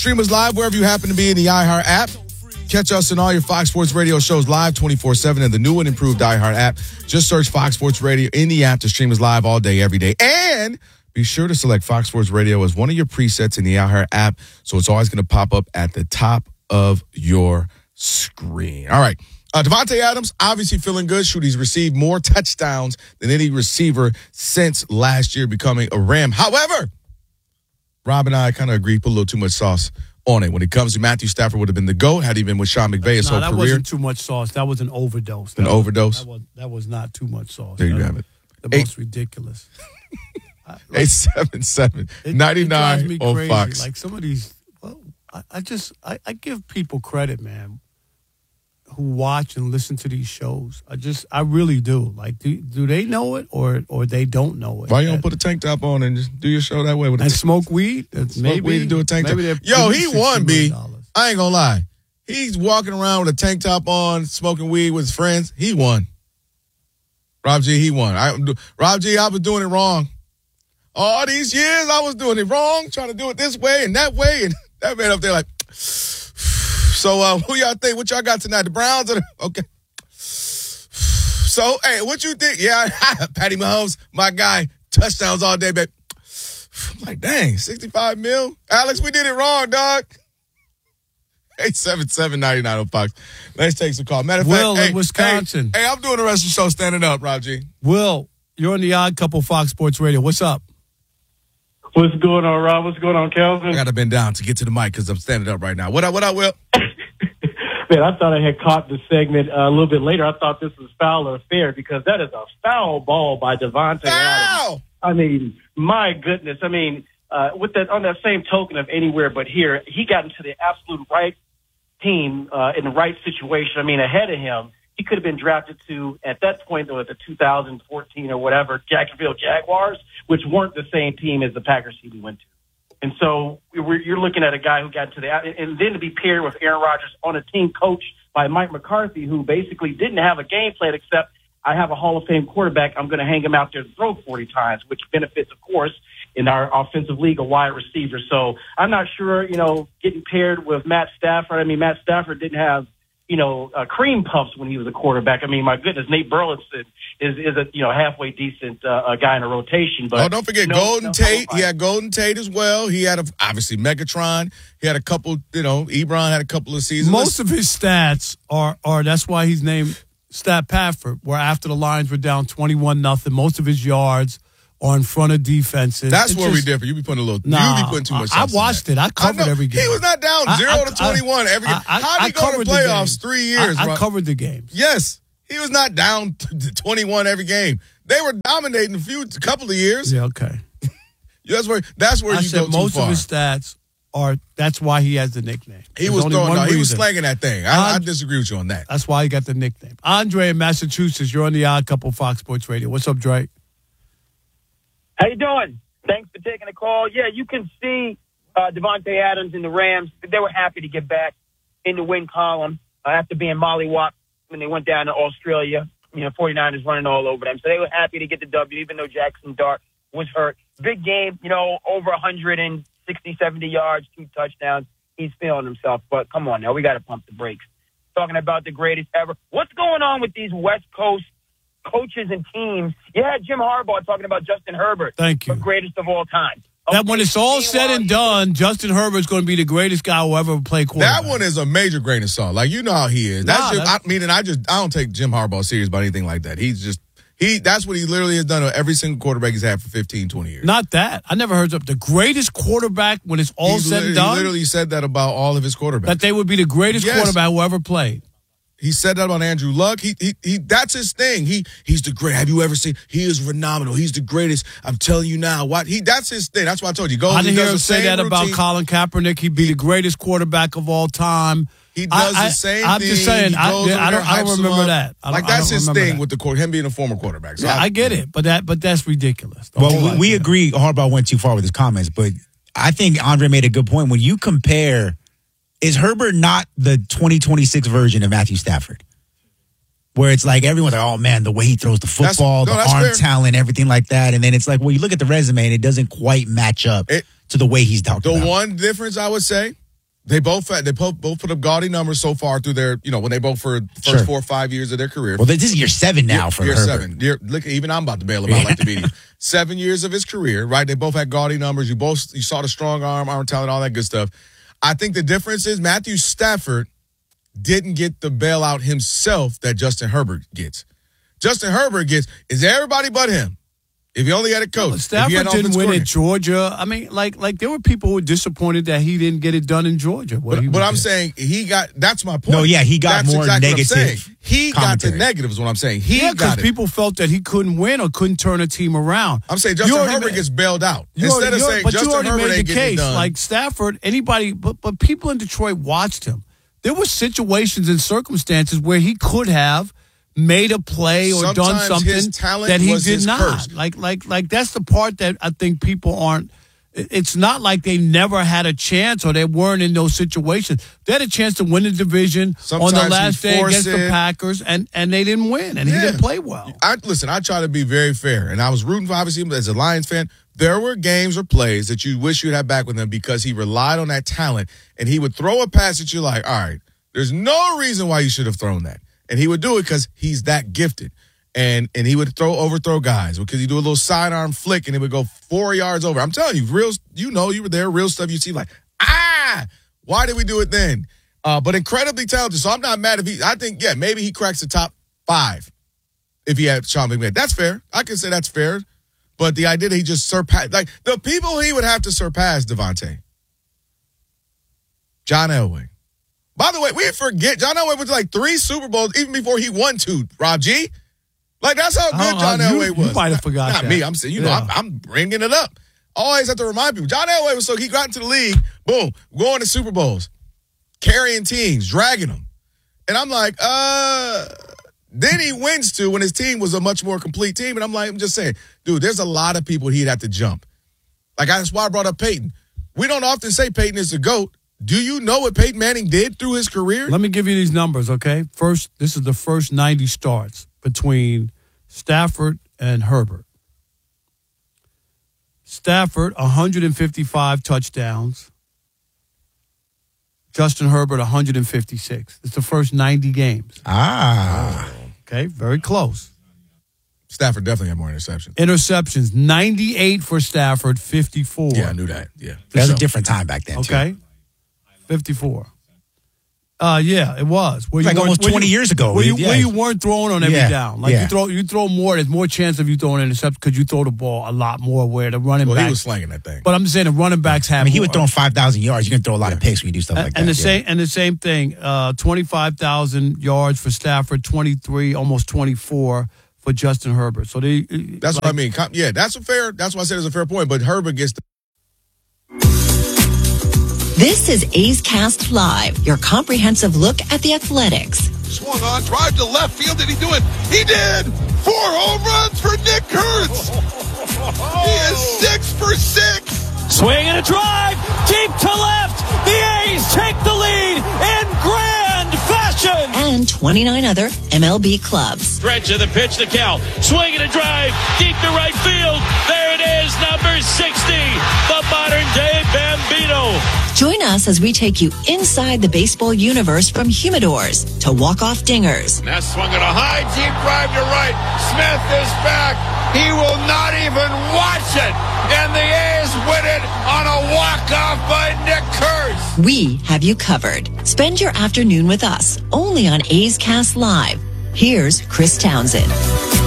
Stream us live wherever you happen to be in the iHeart app. Catch us in all your Fox Sports Radio shows live 24/7 in the new and improved iHeart app. Just search Fox Sports Radio in the app to stream us live all day, every day. And be sure to select Fox Sports Radio as one of your presets in the iHeart app, so it's always going to pop up at the top of your screen. All right. Davante Adams, obviously feeling good. Shoot, he's received more touchdowns than any receiver since last year becoming a Ram. However, Rob and I kind of agree, put a little too much sauce on it. When it comes to Matthew Stafford would have been the GOAT had he been with Sean McVay his whole career. That wasn't too much sauce. That was an overdose. Overdose? That was not too much sauce. There you have it. The most ridiculous. 877-99 on crazy. Fox. Like some of these, I give people credit, man, who watch and listen to these shows. I really do. Like, do they know it or they don't know it? Why you don't put a tank top on and just do your show that way? With smoke weed? Smoke weed and do a tank top. Yo, he won, B. I ain't gonna lie. He's walking around with a tank top on, smoking weed with his friends. He won. Rob G, he won. Rob G, I was doing it wrong. All these years, I was doing it wrong, trying to do it this way and that way. And that man up there like, so who y'all think? What y'all got tonight? The Browns? Okay. So, hey, what you think? Yeah, Patty Mahomes, my guy, touchdowns all day, baby. I'm like, dang, 65 mil? Alex, we did it wrong, dog. 877-99 on Fox. Let's take some call. Matter of Will fact, in Wisconsin. Hey, I'm doing the rest of the show standing up, Rob G. Will, you're on the Odd Couple Fox Sports Radio. What's up? What's going on, Rob? What's going on, Kelvin? I got to bend down to get to the mic because I'm standing up right now. What up, Will? Man, I thought I had caught the segment a little bit later. I thought this was foul or fair because that is a foul ball by Davante Adams. I mean, my goodness. I mean, with that on that same token of anywhere but here, he got into the absolute right team in the right situation. I mean, ahead of him, he could have been drafted to, at that point, though, at the 2014 or whatever, Jacksonville Jaguars, which weren't the same team as the Packers he went to. And so you're looking at a guy who got to and then to be paired with Aaron Rodgers on a team coached by Mike McCarthy, who basically didn't have a game plan except I have a Hall of Fame quarterback. I'm going to hang him out there to throw 40 times, which benefits, of course, in our offensive league, a wide receiver. So I'm not sure, getting paired with Matt Stafford. I mean, Matt Stafford didn't have, cream puffs when he was a quarterback. I mean, my goodness, Nate Burleson is a halfway decent guy in a rotation. But don't forget Golden Tate. He had Golden Tate as well. He had obviously Megatron. He had a couple. Ebron had a couple of seasons. Most of his stats are that's why he's named Stat Pafford. Where after the Lions were down 21-0, most of his yards are in front of defenses. That's where we differ. You be putting you be putting too much. I watched it. I covered every game. He was not down 0-21 every game. How did he go to the playoffs 3 years? I covered the games. Yes, he was not down 21 every game. They were dominating a couple of years. Yeah, okay. That's where you go too most far. of his stats are. That's why he has the nickname. He was slanging that thing. I disagree with you on that. That's why he got the nickname. Andre in Massachusetts. You're on the Odd Couple Fox Sports Radio. What's up, Dre? How you doing? Thanks for taking the call. Yeah, you can see Davante Adams and the Rams. They were happy to get back in the win column after being mollywopped when they went down to Australia. 49ers running all over them. So they were happy to get the W, even though Jackson Dart was hurt. Big game, over 160, 70 yards, 2 touchdowns. He's feeling himself. But come on now, we got to pump the brakes. Talking about the greatest ever. What's going on with these West Coast coaches and teams? You had Jim Harbaugh talking about Justin Herbert. Thank you. The greatest of all time. That when it's all said and done, Justin Herbert's going to be the greatest guy who ever played quarterback. That one is a major grain of salt. Like, how he is. I don't take Jim Harbaugh serious about anything like that. That's what he literally has done to every single quarterback he's had for 15, 20 years. Not that. I never heard of the greatest quarterback when it's all said and done. He literally said that about all of his quarterbacks. That they would be the greatest quarterback who ever played. He said that about Andrew Luck. He that's his thing. He's the great. Have you ever seen? He is phenomenal. He's the greatest. I'm telling you now. That's his thing. That's why I told you. I didn't hear him say that about Colin Kaepernick. He'd be the greatest quarterback of all time. He does the same thing. I'm just saying. I don't remember that. That's his thing with him being a former quarterback. So I get it, but that's ridiculous. Well, we agree. Harbaugh went too far with his comments, but I think Andre made a good point. When you compare, is Herbert not the 2026 version of Matthew Stafford? Where it's like everyone's like, oh man, the way he throws the football, the arm talent, everything like that. And then it's like, well, you look at the resume and it doesn't quite match up to the way he's talking about. The one difference I would say They both put up gaudy numbers so far through their, when they both for the first 4 or 5 years of their career. Well, this is year 7 now for year Herbert. 7. Look, even I'm about to bail him out like the media. 7 years of his career, right? They both had gaudy numbers. You saw the strong arm talent, all that good stuff. I think the difference is Matthew Stafford didn't get the bailout himself that Justin Herbert gets. Justin Herbert is everybody but him. If he only had a coach. Well, Stafford didn't win at Georgia. I mean, like there were people who were disappointed that he didn't get it done in Georgia. But I'm saying that's my point. No, yeah, he got that's more exactly negative. He got the negative is what I'm saying. Because people felt that he couldn't win or couldn't turn a team around. I'm saying Justin Herbert gets bailed out. Instead of saying Justin Herbert ain't getting it done. Like Stafford, but people in Detroit watched him. There were situations and circumstances where he could have made a play or sometimes done something that he did not. Curse. Like that's the part that I think people aren't. It's not like they never had a chance or they weren't in those situations. They had a chance to win the division on the last day against the Packers, and they didn't win, and he didn't play well. I try to be very fair, and I was rooting for, obviously, as a Lions fan. There were games or plays that you wish you'd have back with him because he relied on that talent, and he would throw a pass that you're like, all right, there's no reason why you should have thrown that. And he would do it because he's that gifted. And he would overthrow guys because he'd do a little sidearm flick and it would go 4 yards over. I'm telling you, you were there, real stuff you see like, why did we do it then? But incredibly talented. So I'm not mad I think, maybe he cracks the top 5 if he had Sean McVay. That's fair. I can say that's fair. But the idea that he just surpassed, like the people he would have to surpass, Devontae. John Elway. By the way, we forget John Elway went to like 3 Super Bowls even before he won 2. Rob G, like that's how good John Elway was. You might have forgot not that. me. I'm saying, I'm bringing it up. Always have to remind people. John Elway was he got into the league, boom, going to Super Bowls, carrying teams, dragging them, and I'm like, Then he wins 2 when his team was a much more complete team, and I'm just saying, dude, there's a lot of people he'd have to jump. Like that's why I brought up Peyton. We don't often say Peyton is the GOAT. Do you know what Peyton Manning did through his career? Let me give you these numbers, okay? First, this is the first 90 starts between Stafford and Herbert. Stafford, 155 touchdowns. Justin Herbert, 156. It's the first 90 games. Okay, very close. Stafford definitely had more interceptions. Interceptions, 98 for Stafford, 54. Yeah, I knew that. Yeah. That was a different time back then, okay. too. 54. Yeah, it was. Like almost 20 years ago. Where you weren't throwing on every down. Like you throw more, there's more chance of you throwing an interception because you throw the ball a lot more where the running back. Well, he was slanging that thing. But I'm just saying the running backs have he would throw 5,000 yards. You can throw a lot of picks when you do stuff like that. And the same thing, 25,000 yards for Stafford, 23, almost 24 for Justin Herbert. So that's what I mean. Yeah, that's why I said it's a fair point. But Herbert gets the. This is A's Cast Live, your comprehensive look at the Athletics. Swung on, drive to left field. Did he do it? He did! 4 home runs for Nick Kurtz. He is 6 for 6. Swing and a drive, deep to left. The A's take the lead in grand fashion. And 29 other MLB clubs. Stretch of the pitch to Cal. Swing and a drive, deep to right field. There it is, number 60, the modern-day Bambino. Join us as we take you inside the baseball universe from humidors to walk-off dingers. That swung at a high, deep drive to right. Smith is back. He will not even watch it. And the A's win it on a walk-off by Nick Kurtz. We have you covered. Spend your afternoon with us, only on A's Cast Live. Here's Chris Townsend.